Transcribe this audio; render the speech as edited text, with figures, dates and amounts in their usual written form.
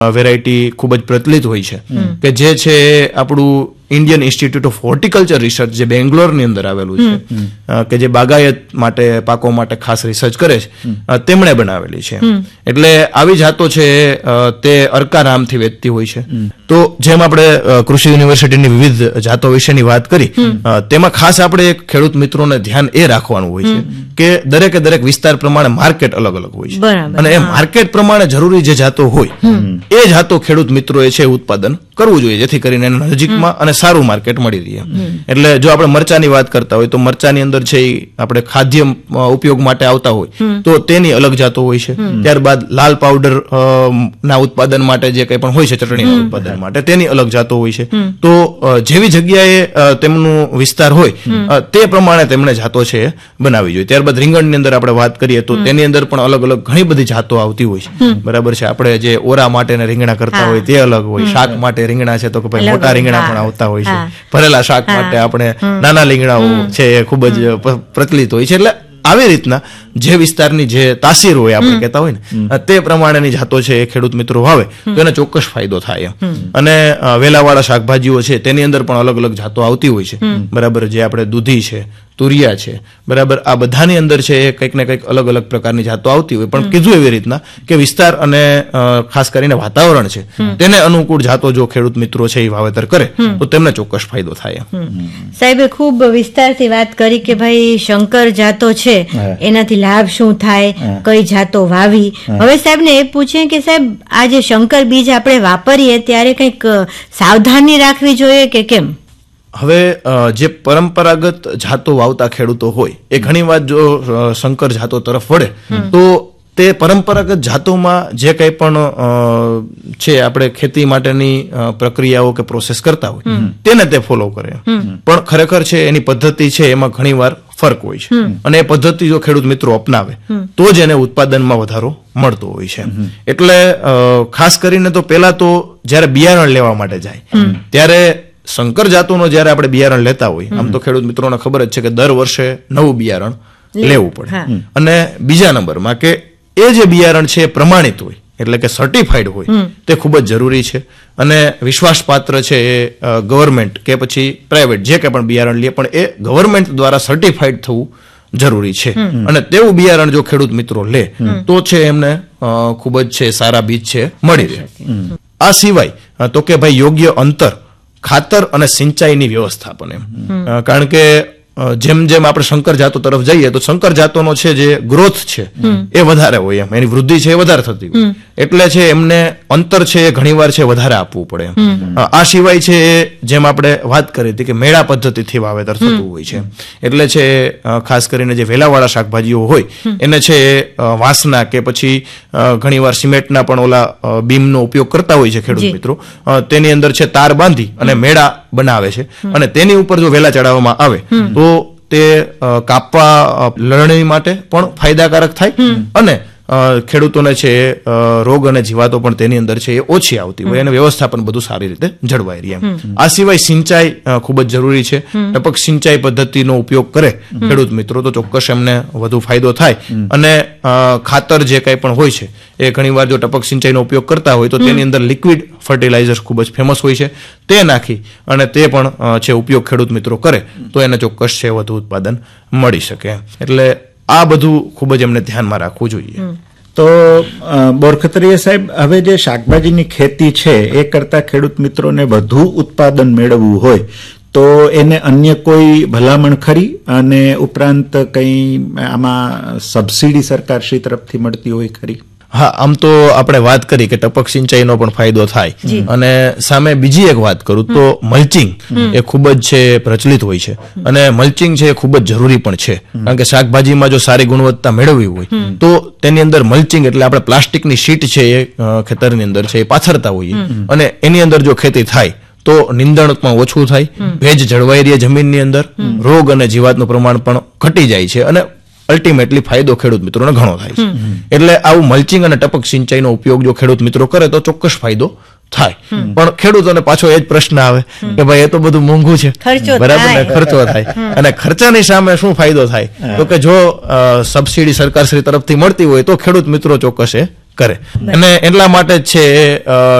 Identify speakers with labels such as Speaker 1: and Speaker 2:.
Speaker 1: Variety ખૂબ જ પ્રચલિત હોય છે કે જે છે આપણું Indian institute of horticulture research જે બેંગ્લોરની અંદર આવેલું છે કે જે બાગાયત માટે પાકો માટે ખાસ રિસર્ચ કરે છે તેમણે બનાવેલી છે. એટલે આવી જાતો છે તે અરકા નામથી વેચતી હોય છે. તો જેમ આપણે કૃષિ યુનિવર્સિટીની વિવિધ જાતો વિશેની વાત કરી તેમાં ખાસ આપણે ખેડૂત મિત્રોને ધ્યાન એ રાખવાનું હોય છે કે દરેક વિસ્તાર પ્રમાણે માર્કેટ અલગ અલગ હોય છે અને એ માર્કેટ પ્રમાણે જરૂરી જે જાતો હોય એ જાતો ખેડૂત મિત્રોએ છે ઉત્પાદન કરવું જોઈએ જેથી કરીને એના નજીકમાં અને સારું માર્કેટ મળી રહે. એટલે જો આપણે મરચાની વાત કરતા હોય તો મરચાની અંદર છે આપણે ખાદ્ય ઉપયોગ માટે આવતા હોય તો તેની અલગ જાતો હોય છે. ત્યારબાદ લાલ પાવડર ના ઉત્પાદન માટે જે કંઈ પણ હોય છે ચટણીના ઉત્પાદન માટે તેની અલગ જાતો હોય છે. તો જેવી જગ્યાએ તેમનું વિસ્તાર હોય તે પ્રમાણે તેમણે જાતો છે બનાવવી જોઈએ. ત્યારબાદ રીંગણની અંદર આપણે વાત કરીએ તો તેની અંદર પણ અલગ અલગ ઘણી બધી જાતો આવતી હોય છે. બરાબર છે. આપણે જે ઓરા માટેના રીંગણા કરતા હોય તે અલગ હોય, શાક માટે રીંગણા છે તો કે ભાઈ મોટા રીંગણા પણ આવતા હોય છે, ભરેલા શાક માટે આપણે નાના રીંગણાઓ છે એ ખૂબ જ પ્રચલિત હોય છે. એટલે આવી રીતના જે વિસ્તારની જે તાસીર હોય આપણે કહેતા હોય ને તે પ્રમાણેની જાતો છે એ ખેડૂત મિત્રો વાવે તો એને ચોક્કસ ફાયદો થાય. અને વેલાવાળા શાકભાજીઓ છે તેની અંદર પણ અલગ અલગ જાતો આવતી હોય છે. બરાબર. જે આપણે દૂધી છે, તુરિયા છે, બરાબર, આ બધાની અંદર છે એ કંઈક ને કંઈક અલગ અલગ પ્રકારની જાતો આવતી હોય. પણ કીધું એવી રીતના કે વિસ્તાર અને ખાસ કરીને વાતાવરણ છે તેને અનુકૂળ જાતો જો ખેડૂત મિત્રો છે એ વાવેતર કરે તો તેમને ચોક્કસ ફાયદો થાય.
Speaker 2: સાહેબે ખૂબ વિસ્તારથી વાત કરી કે ભાઈ શંકર જાતો છે એનાથી લાભ શું થાય, કઈ જાતો વાવી. હવે સાહેબ ને એ પૂછે કે સાહેબ આ જે શંકર બીજ આપણે વાપરીએ ત્યારે કંઈક સાવધાની રાખવી જોઈએ કે કેમ?
Speaker 1: હવે જે પરંપરાગત જાતો વાવતા ખેડૂતો હોય એ ઘણી વાર જો શંકર જાતો તરફ વળે તો તે પરંપરાગત જાતોમાં જે કંઈ પણ છે આપણે ખેતી માટેની પ્રક્રિયાઓ કે પ્રોસેસ કરતા હોય તેને તે ફોલો કરે. પણ ખરેખર છે એની પદ્ધતિ છે એમાં ઘણી વાર ફરક હોય છે અને એ પદ્ધતિ જો ખેડૂત મિત્રો અપનાવે તો જ એને ઉત્પાદનમાં વધારો મળતો હોય છે. એટલે ખાસ કરીને તો પહેલા તો જ્યારે બિયારણ લેવા માટે જાય ત્યારે શંકર જાતોનો જયારે આપણે બિયારણ લેતા હોય આમ તો ખેડૂત મિત્રોને ખબર જ છે કે દર વર્ષે નવું બિયારણ લેવું પડે. અને બીજા નંબરમાં કે એ જે બિયારણ છે એ પ્રમાણિત હોય એટલે કે સર્ટિફાઈડ હોય તે ખૂબ જ જરૂરી છે. અને વિશ્વાસપાત્ર છે એ ગવર્મેન્ટ કે પછી પ્રાઇવેટ જે કંઈ પણ બિયારણ લે પણ એ ગવર્મેન્ટ દ્વારા સર્ટિફાઈડ થવું જરૂરી છે. અને તેવું બિયારણ જો ખેડૂત મિત્રો લે તો છે એમને ખૂબ જ છે સારા બીજ છે મળી રહે. આ સિવાય તો કે ભાઈ યોગ્ય અંતર, ખાતર અને સિંચાઈની વ્યવસ્થાપન એમ. કારણ કે જેમ જેમ આપણે શંકર જાતો તરફ જઈએ તો શંકર જાતોનો છે જે ગ્રોથ છે એ વધારે હોય એમ, એની વૃદ્ધિ છે એ વધારે થતી હોય એટલે છે એમને અંતર છે એ ઘણી વાર છે વધારે આપવું પડે એમ. આ સિવાય છે જેમ આપણે વાત કરી હતી કે મેળા પદ્ધતિથી વાવેતર થતું હોય છે એટલે છે ખાસ કરીને જે વેલાવાળા શાકભાજીઓ હોય એને છે વાંસના કે પછી ઘણી વાર સિમેન્ટના પણ ઓલા બીમનો ઉપયોગ કરતા હોય છે ખેડૂત મિત્રો. તેની અંદર છે તાર બાંધી અને મેળા બનાવે છે અને તેની ઉપર જો વેલા ચડાવવામાં આવે તો તે કાપવા લણણી માટે પણ ફાયદાકારક થાય અને ખેડૂતોને છે રોગ અને જીવાતો પણ તેની અંદર છે એ ઓછી આવતી હોય અને વ્યવસ્થાપન બધું સારી રીતે જળવાઈ રહે. આ સિવાય સિંચાઈ ખૂબ જ જરૂરી છે. ટપક સિંચાઈ પદ્ધતિનો ઉપયોગ કરે ખેડૂત મિત્રો તો ચોક્કસ એમને વધુ ફાયદો થાય. અને ખાતર જે કંઈ પણ હોય છે એ ઘણી વાર જો ટપક સિંચાઈનો ઉપયોગ કરતા હોય તો તેની અંદર લિક્વિડ ફર્ટિલાઇઝર ખૂબ જ ફેમસ હોય છે તે નાખી અને તે પણ છે ઉપયોગ ખેડૂત મિત્રો કરે તો એને ચોક્કસ છે વધુ ઉત્પાદન મળી શકે. એટલે આ બધું ખૂબ જ એમને ધ્યાનમાં રાખવું જોઈએ.
Speaker 3: તો બોરખત્રીય સાહેબ, હવે જે શાકભાજીની ખેતી છે એ કરતા ખેડૂત મિત્રોને વધુ ઉત્પાદન મેળવવું હોય તો એને અન્ય કોઈ ભલામણ ખરી અને ઉપરાંત કંઈ આમાં સબસિડી સરકારશ્રી તરફથી મળતી હોય ખરી?
Speaker 1: હા, આમ તો આપણે વાત કરી કે ટપક સિંચાઈનો પણ ફાયદો થાય અને સામે બીજી એક વાત કરું તો મલ્ચિંગ એ ખૂબ જ છે પ્રચલિત હોય છે અને મલ્ચિંગ છે એ ખૂબ જ જરૂરી પણ છે. કારણ કે શાકભાજીમાં જો સારી ગુણવત્તા મેળવવી હોય તો તેની અંદર મલ્ચિંગ એટલે આપણે પ્લાસ્ટિકની શીટ છે એ ખેતરની અંદર છે એ પાથરતા હોઈએ અને એની અંદર જો ખેતી થાય તો નિંદણ પણ ઓછું થાય, ભેજ જળવાઈ રહે જમીનની અંદર, રોગ અને જીવાતનું પ્રમાણ પણ ઘટી જાય છે અને અલ્ટિમેટલી ફાયદો ખેડૂત મિત્રોને ઘણો થાય છે. એટલે આવું મલ્ચિંગ અને ટપક સિંચાઈનો ઉપયોગ જો ખેડૂત મિત્રો કરે તો ચોક્કસ ફાયદો થાય. પણ ખેડૂતોને પાછો એ જ પ્રશ્ન આવે કે ભાઈ એ તો બધું મોંઘું છે, બરાબર ને, ખર્ચો થાય અને ખર્ચાની સામે શું ફાયદો થાય તો કે જો સબસિડી સરકારશ્રી તરફથી મળતી હોય તો ખેડૂત મિત્રો ચોક્કસ એ કરે અને એટલા માટે જ છે